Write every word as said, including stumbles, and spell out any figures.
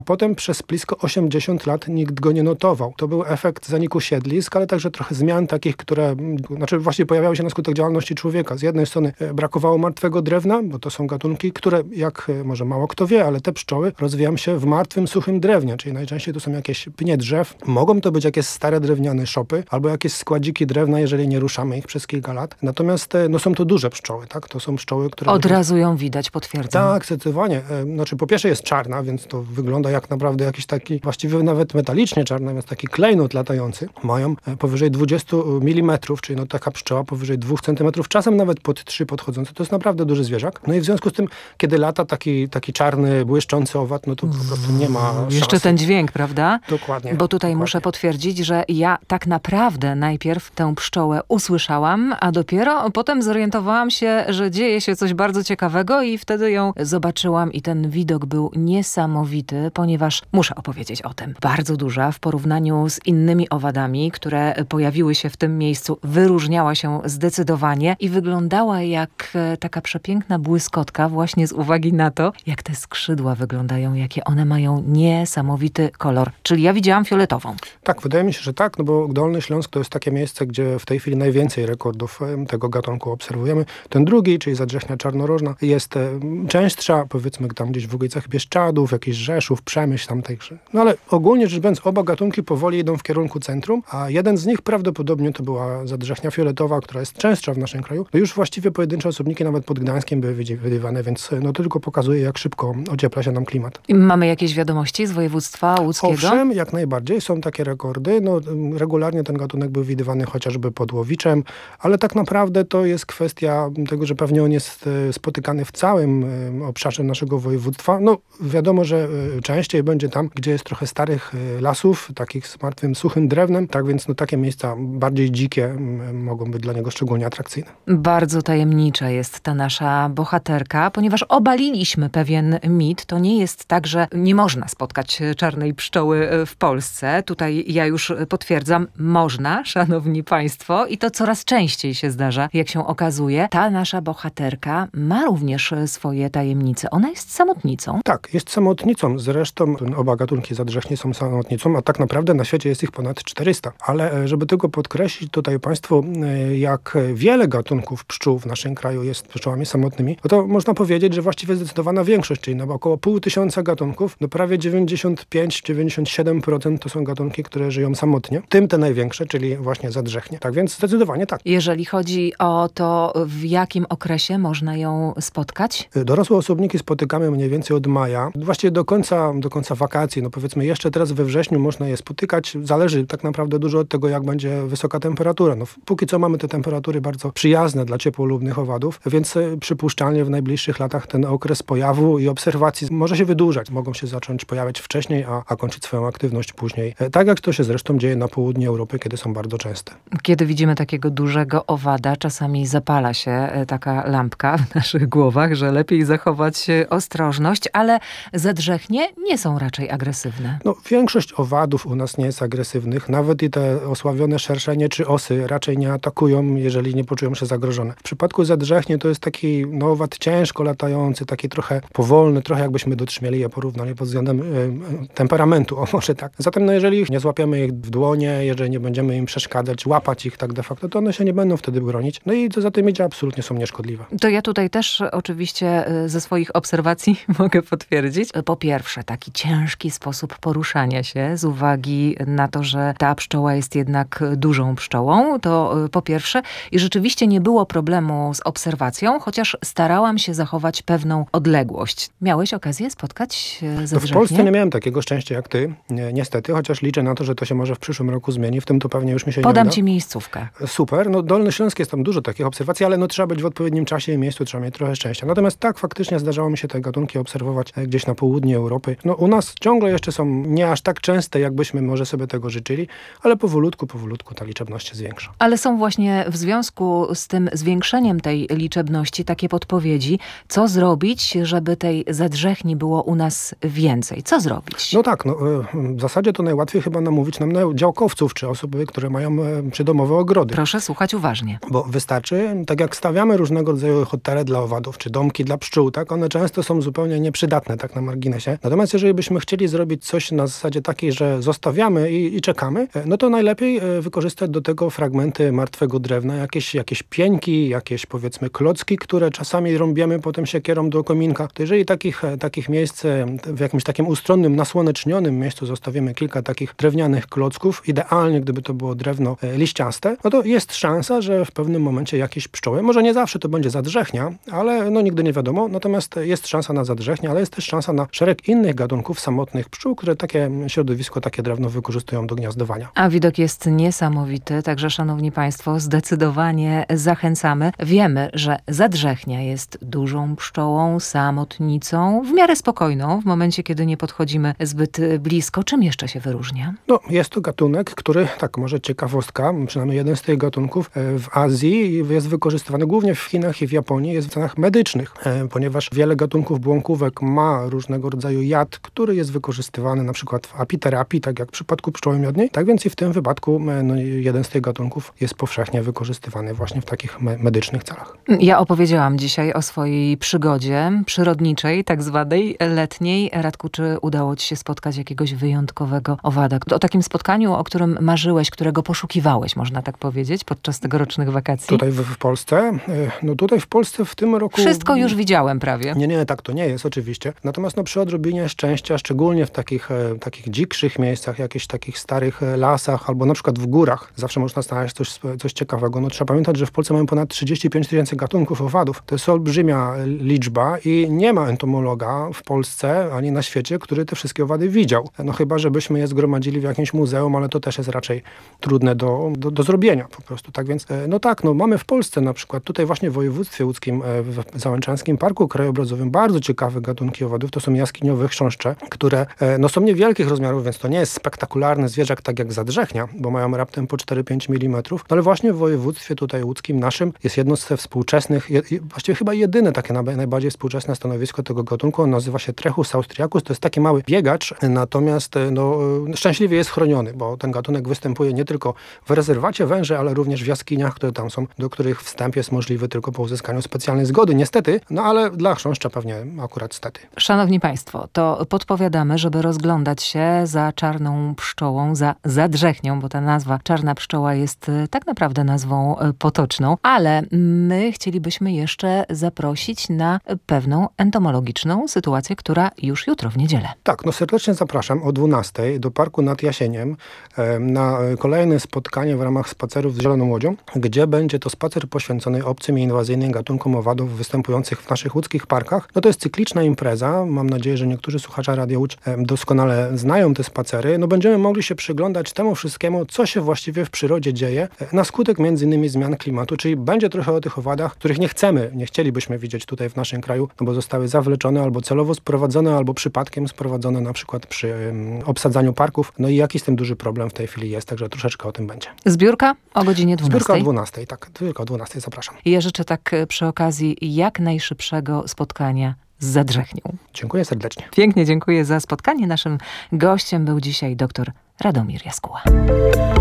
Potem przez blisko osiemdziesiąt lat nikt go nie notował. To był efekt zaniku siedlisk, ale także trochę zmian takich, które znaczy właśnie pojawiały się na skutek działalności człowieka. Z jednej strony brakowało martwego drewna, bo to są gatunki, które, jak może mało kto wie, ale te pszczoły rozwijają się w martwym, suchym drewnie, czyli najczęściej to są jakieś pnie drzew. Mogą to być jakieś stare drewniane szopy, albo jakieś składziki drewna, jeżeli nie ruszamy ich przez kilka lat. Natomiast no, są to duże pszczoły, tak? To są pszczoły, które... Od razu ją widać, potwierdzam. Tak, zdecydowanie. Znaczy po pierwsze jest czarna, więc to wygląda jak naprawdę jakiś taki, właściwie nawet metalicznie czarny, więc taki klejnot latający. Mają powyżej dwadzieścia milimetrów, czyli no taka pszczoła powyżej dwóch centymetrów, czasem nawet pod trzy podchodzące. To jest naprawdę duży zwierzak. No i w związku z tym, kiedy lata taki, taki czarny, błyszczący owad, no to po prostu nie ma szansy. Jeszcze ten dźwięk, prawda? Dokładnie. Bo tutaj dokładnie. muszę potwierdzić, że ja tak naprawdę najpierw tę pszczołę usłyszałam, a dopiero potem zorientowałam się, że dzieje się coś bardzo ciekawego i wtedy ją zobaczyłam i ten widok był niesamowity, ponieważ muszę opowiedzieć o tym. Bardzo duża w porównaniu z innymi owadami, które pojawiły się w tym miejscu, wyróżniała się zdecydowanie i wyglądała jak taka przepiękna błyskotka właśnie z uwagi na to, jak te skrzydła wyglądają, jakie one mają niesamowity kolor. Czyli ja widziałam fioletową. Tak, wydaje mi się, że tak, no bo Dolny Śląsk to jest takie miejsce, gdzie w tej chwili najwięcej rekordów tego gatunku obserwujemy. Ten drugi, czyli zadrzechnia czarnorożna, jest częstsza, powiedzmy tam gdzieś w okolicach Bieszczadów, jakichś Rzeszów, Przemyśl, tamtejszy. No ale ogólnie rzecz biorąc, oba gatunki powoli idą w kierunku centrum, a jeden z nich prawdopodobnie to była zadrzechnia fioletowa, która jest częstsza w naszym kraju. No już właściwie pojedyncze osobniki nawet pod Gdańskiem były widywane, więc no to tylko pokazuje, jak szybko ociepla się nam klimat. I mamy jakieś wiadomości z województwa łódzkiego? Owszem, jak najbardziej. Są takie rekordy. No, regularnie ten gatunek był widywany chociażby pod Łowiczem, ale tak naprawdę to jest kwestia tego, że pewnie on jest spotykany w całym obszarze naszego województwa. No wiadomo, że częściej będzie tam, gdzie jest trochę starych lasów, takich z martwym, suchym drewnem, tak więc no, takie miejsca bardziej dzikie mogą być dla niego szczególnie atrakcyjne. Bardzo tajemnicza jest ta nasza bohaterka, ponieważ obaliliśmy pewien mit. To nie jest tak, że nie można spotkać czarnej pszczoły w Polsce. Tutaj ja już potwierdzam, można, szanowni państwo, i to coraz częściej się zdarza, jak się okazuje. Ta nasza bohaterka ma również swoje tajemnice. Ona jest samotnicą. Tak, jest samotnicą. Zresztą oba gatunki zadrzechni są samotnicą, a tak naprawdę na świecie jest ich ponad czterysta. Ale żeby tego podkreślić tutaj państwu, jak wiele gatunków pszczół w naszym kraju jest pszczołami samotnymi, no to można powiedzieć, że właściwie zdecydowana większość, czyli na około pół tysiąca gatunków, no prawie dziewięćdziesiąt pięć do dziewięćdziesięciu siedem procent to są gatunki, które żyją samotnie. Tym te największe, czyli właśnie zadrzechnie. Tak więc zdecydowanie tak. Jeżeli chodzi o to, w jakim okresie można ją spotkać? Dorosłe osobniki spotykamy mniej więcej od maja. Właściwie do końca, do końca wakacji. No powiedzmy jeszcze teraz we wrześniu można je spotykać. Zależy tak naprawdę dużo od tego, jak będzie wysoka temperatura. No, póki co mamy te temperatury bardzo przyjazne dla ciepłolubnych owadów, więc przypuszczalnie w najbliższych latach ten okres pojawu i obserwacji może się wydłużać. Mogą się zacząć pojawiać wcześniej, a, a kończyć swoją aktywność później. Tak jak to się zresztą dzieje na południu Europy, kiedy są bardzo częste. Kiedy widzimy takiego dużego owada, czasami zapala się taka lampka w naszych głowach, że lepiej zachować ostrożność, ale zadrzechnie nie są raczej agresywne. No, większość owadów u nas nie jest agresywnych. Nawet i te osławione szerszenie czy osy raczej nie atakują, jeżeli nie poczują się zagrożone. W przypadku zadrzechnie to jest taki no, owad ciężko latający, taki trochę powolny, trochę jakbyśmy dotrzmieli je porównali pod względem y, temperamentu, o może tak. Zatem no, jeżeli nie złapiemy ich w dłonie, jeżeli nie będziemy im przeszkadzać, łapać ich tak de facto, to one się nie będą wtedy bronić. No i to za tym idzie, absolutnie są nieszkodliwe. To ja tutaj też oczywiście ze swoich obserwacji mogę potwierdzić. Po pierwsze, taki ciężki sposób poruszania się z uwagi na to, że ta pszczoła jest jednak dużą pszczołą, to po pierwsze. I rzeczywiście nie było problemu z obserwacją, chociaż starałam się zachować pewną odległość. Miałeś okazję spotkać zadrzechnie? W Polsce nie miałem takiego szczęścia jak ty, niestety, chociaż liczę na to, że to się może w przyszłym roku zmieni. W tym to pewnie już mi się Podam nie uda. Podam ci miejscówkę. Super. No Dolny Śląsk jest tam dużo takich obserwacji, ale no trzeba być w odpowiednim czasie i miejscu, trzeba mieć trochę szczęścia. Natomiast tak, faktycznie zdarzało mi się te gatunki obserwować gdzieś na południu Europy. No u nas ciągle jeszcze są nie aż tak częste, jakbyśmy może sobie tego życzyli, ale powolutku, powolutku ta liczebność się zwiększa. Ale są właśnie w związku z tym zwiększeniem tej liczebności takie podpowiedzi, co zrobić, żeby tej zadrzechni było u nas więcej? Co zrobić? No tak, no, w zasadzie to najłatwiej chyba namówić nam na działkowców, czy osoby, które mają przydomowe ogrody. Proszę słuchać uważnie. Bo wystarczy, tak jak stawiamy różnego rodzaju hotele dla owadów, czy domki dla pszczół, tak, one często są zupełnie nieprzydatne, tak na marginesie. Natomiast Natomiast jeżeli byśmy chcieli zrobić coś na zasadzie takiej, że zostawiamy i, i czekamy, no to najlepiej wykorzystać do tego fragmenty martwego drewna, jakieś, jakieś pieńki, jakieś powiedzmy klocki, które czasami rąbiemy potem siekierą do kominka. To jeżeli takich, takich miejsc w jakimś takim ustronnym, nasłonecznionym miejscu zostawimy kilka takich drewnianych klocków, idealnie gdyby to było drewno liściaste, no to jest szansa, że w pewnym momencie jakieś pszczoły, może nie zawsze to będzie zadrzechnia, ale no nigdy nie wiadomo, natomiast jest szansa na zadrzechnia, ale jest też szansa na szereg innych gatunków samotnych pszczół, które takie środowisko, takie drewno wykorzystują do gniazdowania. A widok jest niesamowity, także szanowni państwo, zdecydowanie zachęcamy. Wiemy, że zadrzechnia jest dużą pszczołą, samotnicą, w miarę spokojną, w momencie, kiedy nie podchodzimy zbyt blisko. Czym jeszcze się wyróżnia? No, jest to gatunek, który, tak może ciekawostka, przynajmniej jeden z tych gatunków w Azji jest wykorzystywany głównie w Chinach i w Japonii, jest w celach medycznych, ponieważ wiele gatunków błąkówek ma różnego rodzaju jad, który jest wykorzystywany na przykład w apiterapii, tak jak w przypadku pszczoły miodnej. Tak więc i w tym wypadku no, jeden z tych gatunków jest powszechnie wykorzystywany właśnie w takich me- medycznych celach. Ja opowiedziałam dzisiaj o swojej przygodzie przyrodniczej, tak zwanej letniej. Radku, czy udało ci się spotkać jakiegoś wyjątkowego owada? O takim spotkaniu, o którym marzyłeś, którego poszukiwałeś, można tak powiedzieć, podczas tegorocznych wakacji? Tutaj w, w Polsce? No tutaj w Polsce w tym roku... Wszystko już widziałem prawie. Nie, nie, tak to nie jest oczywiście. Natomiast no, przy odrobinie szczęścia, szczególnie w takich, e, takich dzikszych miejscach, jakichś takich starych e, lasach, albo na przykład w górach, zawsze można znaleźć coś, coś ciekawego. No trzeba pamiętać, że w Polsce mamy ponad trzydzieści pięć tysięcy gatunków owadów. To jest olbrzymia liczba i nie ma entomologa w Polsce ani na świecie, który te wszystkie owady widział. No chyba, żebyśmy je zgromadzili w jakimś muzeum, ale to też jest raczej trudne do, do, do zrobienia po prostu. Tak więc, e, no tak, no mamy w Polsce na przykład, tutaj właśnie w województwie łódzkim, e, w Załęczańskim Parku Krajobrazowym bardzo ciekawe gatunki owadów. To są jaskiniowe chrząszcze, które e, no są niewielkich rozmiarów, więc to nie jest spektakularny zwierzak tak jak zadrzechnia, bo mają raptem po cztery pięć milimetrów. No ale właśnie w województwie tutaj łódzkim naszym jest jedno ze współczesnych, je, właściwie chyba jedyne takie na, najbardziej współczesne stanowisko tego gatunku. On nazywa się Trechus austriacus. To jest taki mały biegacz, natomiast no, szczęśliwie jest chroniony, bo ten gatunek występuje nie tylko w rezerwacie węży, ale również w jaskiniach, które tam są, do których wstęp jest możliwy tylko po uzyskaniu specjalnej zgody. Niestety, no ale dla chrząszcza pewnie akurat stety. Szanowni państwo, to podpowiadamy, żeby rozglądać się za czarną pszczołą, za zadrzechnią, bo ta nazwa czarna pszczoła jest tak naprawdę nazwą potoczną, ale my chcielibyśmy jeszcze zaprosić na pewną entomologiczną sytuację, która już jutro w niedzielę. Tak, no serdecznie zapraszam o dwunastej do Parku nad Jasieniem na kolejne spotkanie w ramach spacerów z Zieloną Łodzią, gdzie będzie to spacer poświęcony obcym i inwazyjnym gatunkom owadów występujących w naszych łódzkich parkach. No to jest cykliczna impreza. Mam nadzieję, że niektórzy słuchacze Radia Łódź doskonale znają te spacery. No będziemy mogli się przyglądać temu wszystkiemu, co się właściwie w przyrodzie dzieje na skutek między innymi zmian klimatu, czyli będzie trochę o tych owadach, których nie chcemy, nie chcielibyśmy widzieć tutaj w naszym kraju, no bo zostały zawleczone albo celowo sprowadzone, albo przypadkiem sprowadzone na przykład przy um, obsadzaniu parków. No i jaki z tym duży problem w tej chwili jest, także troszeczkę o tym będzie. Zbiórka o godzinie dwunastej. Zbiórka o dwunastej, tak, tylko o dwunastej zapraszam. Ja życzę tak przy okazji jak najszybszego spotkania z zadrzechnią. Dziękuję serdecznie. Pięknie dziękuję za spotkanie. Naszym gościem był dzisiaj dr Radomir Jaskuła.